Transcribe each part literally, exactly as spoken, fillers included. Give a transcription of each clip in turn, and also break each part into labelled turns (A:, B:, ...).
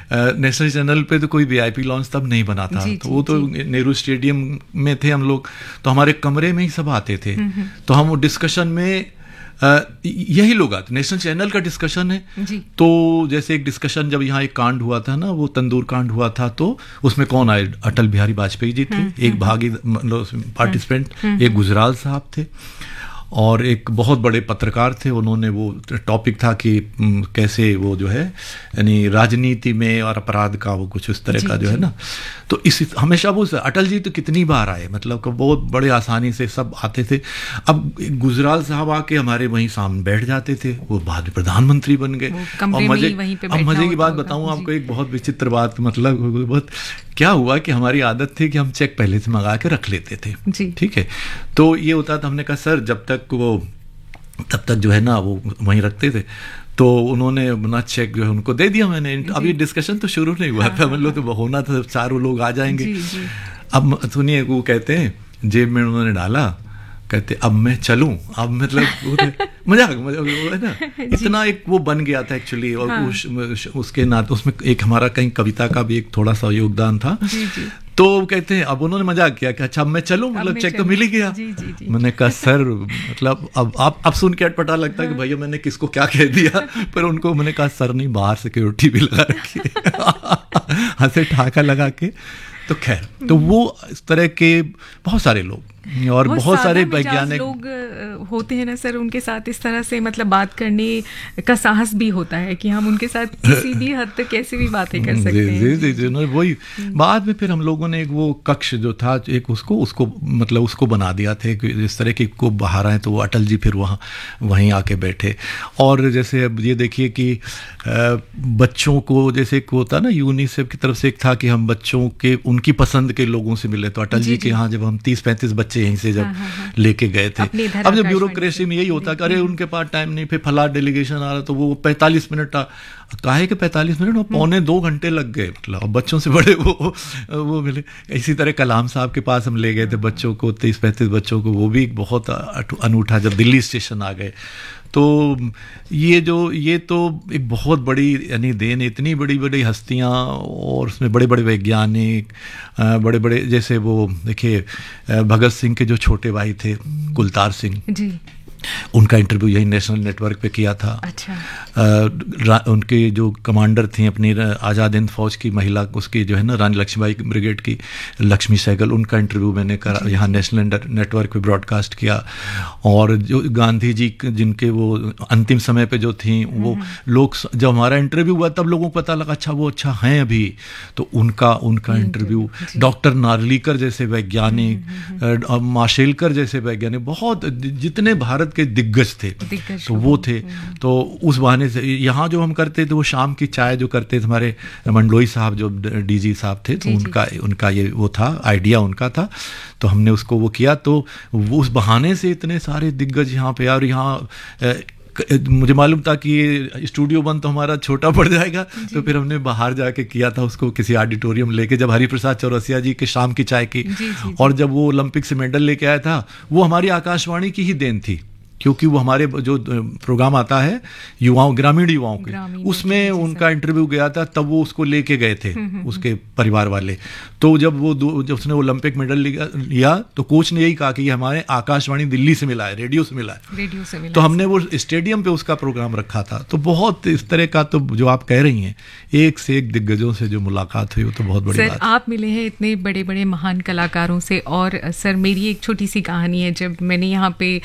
A: National channel पे तो कोई वीआईपी लॉन्च तब नहीं बना था,
B: जी,
A: तो
B: जी,
A: वो तो
B: जी।
A: नेहरू स्टेडियम में थे हम लोग, तो हमारे कमरे में ही सब आते थे, तो हम वो डिस्कशन में आ, यही लोग आते, नेशनल चैनल का डिस्कशन है
B: जी।
A: तो जैसे एक डिस्कशन जब यहाँ एक कांड हुआ था ना, वो तंदूर कांड हुआ था, तो उसमें कौन आए, अटल बिहारी वाजपेयी जी थे, एक भागी मतलब पार्टिसिपेंट, एक गुजराल साहब थे और एक बहुत बड़े पत्रकार थे, उन्होंने वो टॉपिक था कि कैसे वो जो है यानी राजनीति में और अपराध का वो कुछ उस तरह का जो है ना, तो इस हमेशा वो अटल जी तो कितनी बार आए, मतलब कि बहुत बड़े आसानी से सब आते थे। अब गुजराल साहब आके हमारे वहीं सामने बैठ जाते थे, वो बाद में प्रधानमंत्री बन गए। और मजे अब मजे की बात बताऊं आपको, एक बहुत विचित्र बात, मतलब बहुत क्या हुआ कि हमारी आदत थी कि हम चेक पहले से मंगा के रख लेते थे, ठीक है, तो ये होता था, हमने कहा सर जब तक वो तब तक जो है ना वो वहीं रखते थे, तो उन्होंने अपना चेक जो है उनको दे दिया मैंने। अब ये डिस्कशन तो शुरू नहीं हुआ था, मतलब तो होना था, चारों लोग आ जाएंगे। जी, जी। अब सुनिए, वो कहते हैं जेब में उन्होंने डाला, कहते अब मैं चलूं, अब मतलब मजाक मजाक है ना, इतना एक वो बन गया था एक्चुअली। और हाँ। उस, उसके नाते उसमें एक हमारा कहीं कविता का भी एक थोड़ा सा योगदान था। जी, जी। तो कहते हैं अब उन्होंने मजाक किया कि अच्छा अब मैं चलूं, मतलब चेक तो मिल ही गया। जी, जी, जी। मैंने कहा सर मतलब अब आप अब सुन के अटपटा लगता है कि भैया मैंने किसको क्या कह दिया, पर उनको मैंने कहा सर नहीं, बाहर सिक्योरिटी भी लगा रखी है हंसे ठाका लगा के। तो खैर, तो वो इस तरह के बहुत सारे लोग और बहुत सारे वैज्ञानिक
B: लोग होते हैं ना सर, उनके साथ इस तरह से मतलब बात करने का साहस भी होता है कि हम उनके साथ किसी भी हद तक कैसी भी बातें कर सकते हैं।
A: जी जी जी, वही बाद में फिर हम लोगों ने एक वो कक्ष जो था एक उसको उसको मतलब उसको बना दिया था कि जिस तरह की को बाहर आए तो वो अटल जी फिर वहाँ वहीं आके बैठे। और जैसे अब ये देखिए कि बच्चों को जैसे एक होता ना, यूनिसेफ की तरफ से एक था कि हम बच्चों के उनकी पसंद के लोगों से मिले, तो अटल जी, जी के यहाँ जब हम तीस पैंतीस बच्चे यहीं से जब हाँ, हाँ, लेके गए थे। अब जब ब्यूरोक्रेसी में यही होता कि अरे उनके पास टाइम नहीं, फिर फला डेलीगेशन आ रहा, तो वो पैंतालीस मिनट काहे के पैंतालीस मिनट और पौने दो घंटे लग गए, मतलब बच्चों से बड़े वो वो मिले। इसी तरह कलाम साहब के पास हम ले गए थे बच्चों को, तीस पैंतीस बच्चों को, वो भी बहुत अनूठा जब दिल्ली स्टेशन आ गए। तो ये जो ये तो एक बहुत बड़ी यानी देन, इतनी बड़ी बड़ी हस्तियां और उसमें बड़े बड़े वैज्ञानिक, बड़े बड़े जैसे वो देखिए भगत सिंह के जो छोटे भाई थे कुलतार सिंह जी, उनका इंटरव्यू यही नेशनल नेटवर्क पे किया था। अच्छा। आ, उनके जो कमांडर थी अपनी आज़ाद हिंद फौज की महिला, उसकी जो है ना रानी लक्ष्मीबाई ब्रिगेड की लक्ष्मी सहगल, उनका इंटरव्यू मैंने करा यहाँ नेशनल नेटवर्क पे ब्रॉडकास्ट किया। और जो गांधी जी जिनके वो अंतिम समय पे जो थी, वो लोग जब हमारा इंटरव्यू हुआ तब लोगों को पता लगा अच्छा वो अच्छा हैं अभी, तो उनका उनका इंटरव्यू, डॉक्टर नार्लिकर जैसे वैज्ञानिक, माशेलकर जैसे वैज्ञानिक, बहुत जितने भारत के दिग्गज थे दिग्गज तो वो थे। तो उस बहाने से यहाँ जो हम करते थे वो शाम की चाय जो करते थे, हमारे मंडलोई साहब जो डीजी साहब थे, तो उनका उनका ये वो था आइडिया उनका था, तो हमने उसको वो किया। तो वो उस बहाने से इतने सारे दिग्गज यहाँ पे, और यहाँ मुझे मालूम था कि ये स्टूडियो बंद तो हमारा छोटा पड़ जाएगा, तो फिर हमने बाहर जाके किया था उसको किसी ऑडिटोरियम लेके, जब हरिप्रसाद चौरसिया जी के शाम की चाय की। जी, जी, और जब वो ओलंपिक से मेडल लेके आया था, वो हमारी आकाशवाणी की ही देन थी, क्योंकि वो हमारे जो प्रोग्राम आता है युवाओं ग्रामीण युवाओं के, उसमें उनका इंटरव्यू गया था, तब वो उसको लेके गए थे उसके परिवार वाले। तो जब वो जब उसने ओलंपिक मेडल लिया तो कोच ने यही कहा कि ये हमारे आकाशवाणी दिल्ली से मिला है, रेडियो से मिला है, रेडियो से मिला। तो हमने वो स्टेडियम पे उसका प्रोग्राम रखा था। तो बहुत इस तरह का, तो जो आप कह रही हैं एक से एक दिग्गजों से जो मुलाकात हुई वो तो बहुत बड़ी
B: सर,
A: बात।
B: आप मिले हैं इतने बड़े बड़े महान कलाकारों से। और सर मेरी एक छोटी सी कहानी है, जब मैंने यहाँ पे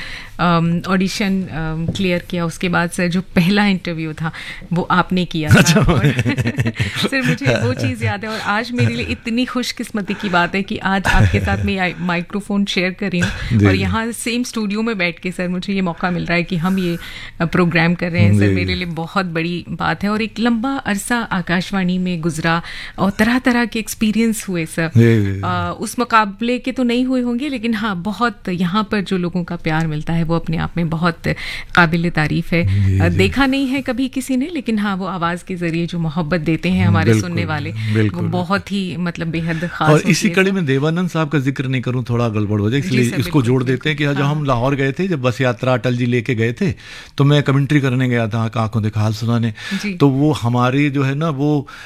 B: ऑडिशन क्लियर किया, उसके बाद सर जो पहला इंटरव्यू था वो आपने किया था। अच्छा। और सर मुझे वो चीज़ याद है, और आज मेरे लिए इतनी खुशकिस्मती की बात है कि आज आपके साथ मैं माइक्रोफोन शेयर कर रही हूँ, और यहाँ सेम स्टूडियो में बैठ के सर मुझे ये मौका मिल रहा है कि हम ये प्रोग्राम कर रहे हैं। सर मेरे लिए बहुत बड़ी बात है, और एक लंबा अरसा आकाशवाणी में गुजरा और तरह तरह के एक्सपीरियंस हुए सर। आ, उस मुकाबले के तो नहीं हुए होंगे, लेकिन हाँ बहुत यहाँ पर जो लोगों का प्यार मिलता है वो अपने आप में बहुत काबिल तारीफ है। जी, जी। देखा नहीं है कभी किसी ने, लेकिन हाँ वो आवाज के जरिए जो मोहब्बत देते हैं हमारे सुनने वाले, वो बहुत ही मतलब बेहद खास।
A: और इसी कड़ी में देवानंद साहब का जिक्र नहीं करूं थोड़ा गड़बड़ हो जाए, इसलिए इसको जोड़ देते हैं कि जब हम लाहौर गए थे, जब बस यात्रा अटल जी लेके गए थे, तो मैं कमेंट्री करने गया था आंखों देखा हाल सुनाने। तो वो हमारे जो है ना वो